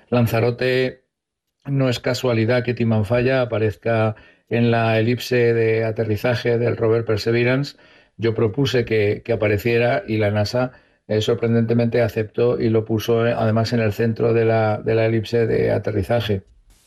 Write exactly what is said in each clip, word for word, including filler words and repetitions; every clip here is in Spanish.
Lanzarote no es casualidad que Timanfaya aparezca en la elipse de aterrizaje del rover Perseverance. Yo propuse que, que apareciera y la NASA eh, sorprendentemente aceptó y lo puso eh, además en el centro de la, de la elipse de aterrizaje.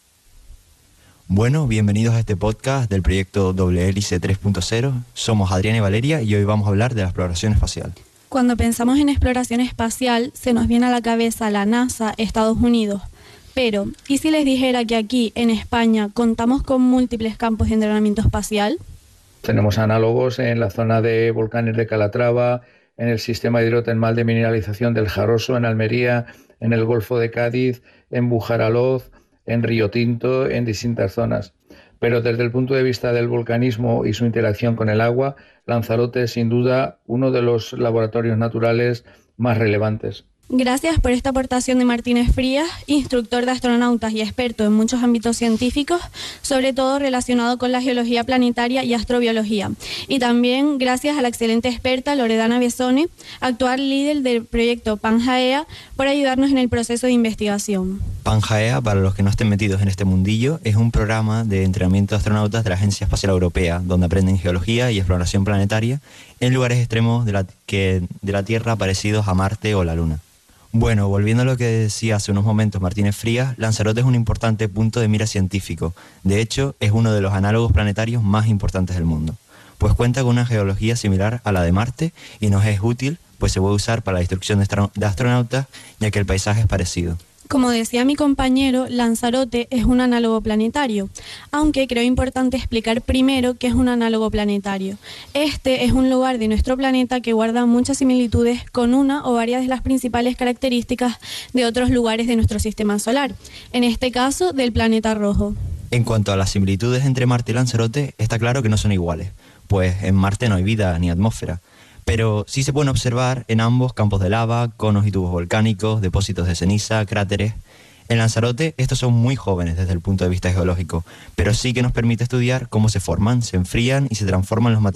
Bueno, bienvenidos a este podcast del proyecto Doble Hélice tres punto cero. Somos Adrián y Valeria y hoy vamos a hablar de la exploración espacial. Cuando pensamos en exploración espacial, se nos viene a la cabeza la NASA, Estados Unidos. Pero, ¿y si les dijera que aquí, en España, contamos con múltiples campos de entrenamiento espacial? Tenemos análogos en la zona de volcanes de Calatrava, en el sistema hidrotermal de mineralización del Jaroso, en Almería, en el Golfo de Cádiz, en Bujaraloz, en Río Tinto, en distintas zonas. Pero desde el punto de vista del volcanismo y su interacción con el agua, Lanzarote es sin duda uno de los laboratorios naturales más relevantes. Gracias por esta aportación de Martínez Frías, instructor de astronautas y experto en muchos ámbitos científicos, sobre todo relacionado con la geología planetaria y astrobiología. Y también gracias a la excelente experta Loredana Besone, actual líder del proyecto Pangaea, por ayudarnos en el proceso de investigación. Pangaea, para los que no estén metidos en este mundillo, es un programa de entrenamiento de astronautas de la Agencia Espacial Europea, donde aprenden geología y exploración planetaria en lugares extremos de la, que, de la Tierra parecidos a Marte o la Luna. Bueno, volviendo a lo que decía hace unos momentos Martínez Frías, Lanzarote es un importante punto de mira científico. De hecho, es uno de los análogos planetarios más importantes del mundo, pues cuenta con una geología similar a la de Marte y nos es útil, pues se puede usar para la instrucción de, astro- de astronautas, ya que el paisaje es parecido. Como decía mi compañero, Lanzarote es un análogo planetario, aunque creo importante explicar primero qué es un análogo planetario. Este es un lugar de nuestro planeta que guarda muchas similitudes con una o varias de las principales características de otros lugares de nuestro sistema solar, en este caso del planeta rojo. En cuanto a las similitudes entre Marte y Lanzarote, está claro que no son iguales, pues en Marte no hay vida ni atmósfera. Pero sí se pueden observar en ambos campos de lava, conos y tubos volcánicos, depósitos de ceniza, cráteres. En Lanzarote estos son muy jóvenes desde el punto de vista geológico, pero sí que nos permite estudiar cómo se forman, se enfrían y se transforman los materiales